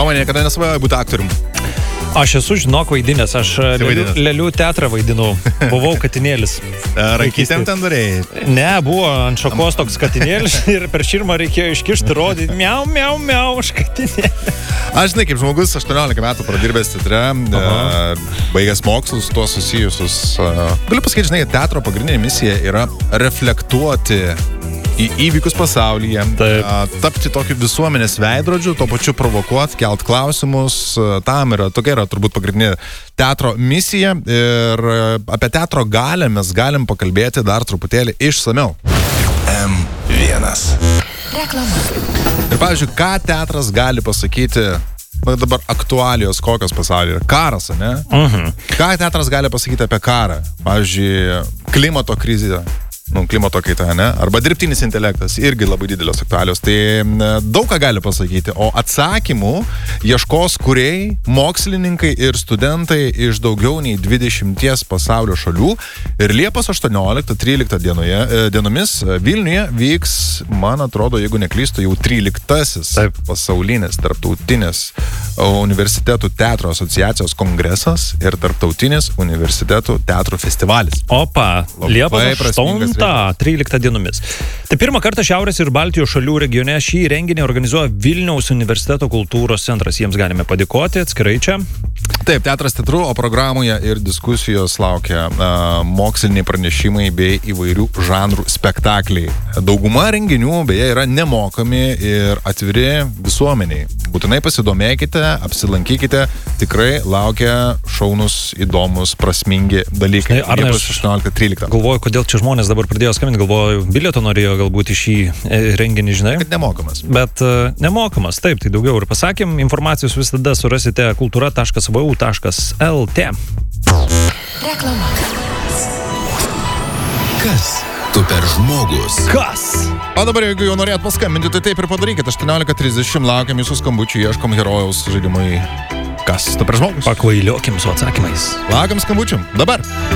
Tomai, niekada nesvajojai būti aktorium. Aš esu, žinok, vaidinęs. Aš Lėlių teatrą vaidinau. Buvau katinėlis. Rankytėm ten darėjai? Ne, buvo ant šakos toks katinėlis ir per širmą reikėjo iškišti, rodyti miau, miau, miau, aš katinėlį. Aš žinai, kaip žmogus 18 metų pradirbęs teatre, baigęs mokslus, tuo susijusius. Galiu pasakyti, žinai, teatro pagrindinė misija yra reflektuoti į įvykius pasaulyje, tapti tokiu visuomenės veidrodžiu, tuo pačiu provokuoti, kelt klausimus. Tokia yra turbūt pagrindinė teatro misija ir apie teatro galią mes galim pakalbėti dar truputėlį išsamiau. M1. Reklama. Ir pavyzdžiui, ką teatras gali pasakyti, dabar aktualijos kokios pasaulyje yra? Karas, ne? Ką teatras gali pasakyti apie karą? Pavyzdžiui, klimato krizę. Klimato kaita, ne? Arba dirbtinis intelektas, irgi labai didelės aktualios. Tai daug ką gali pasakyti, o atsakymų ieškos kūrėjai, mokslininkai ir studentai iš daugiau nei 20 pasaulio šalių. Ir Liepos 18-13 dienomis Vilniuje vyks, man atrodo, jeigu neklystu, jau 13-asis pasaulinis tarptautinis universitetų teatro asociacijos kongresas ir tarptautinis universitetų teatro festivalis. Opa, Liepos 13 dienomis. Tai pirmą kartą Šiaurės ir Baltijos šalių regione šį renginį organizuoja Vilniaus universiteto kultūros centras. Jiems galime padėkoti atskirai čia. Taip, teatras teatru, o programoje ir diskusijos laukia moksliniai pranešimai bei įvairių žanrų spektakliai. Dauguma renginių beje yra nemokami ir atviri visuomeniai. Būtinai pasidomėkite, apsilankykite, tikrai laukia šaunus, įdomus, prasmingi dalykai. Liepos 18-13. Galvoju, kodėl čia žmonės dabar pradėjo skambinti, galvoju, bilieto norėjo galbūt į šį renginį, žinai. Kad nemokamas. Bet nemokamas, taip, tai daugiau ir pasakėm. Informacijos visada surasite kultūra.vu.lt. Reklama. Kas tu per žmogus? Kas? O dabar, jeigu jau norėt paskambinti, tai taip ir padarykit. 18:30 laukiam jūsų skambučių, ieškom herojaus žaidimui. Kas tu per žmogus? Pakvailiokim su atsakymais. Laukiam skambučių. Dabar.